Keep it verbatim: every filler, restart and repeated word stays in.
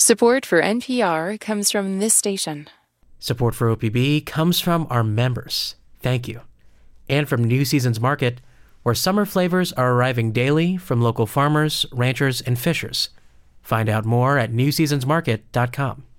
Support for N P R comes from this station. Support for O P B comes from our members. Thank you. And from New Seasons Market, where summer flavors are arriving daily from local farmers, ranchers, and fishers. Find out more at new seasons market dot com.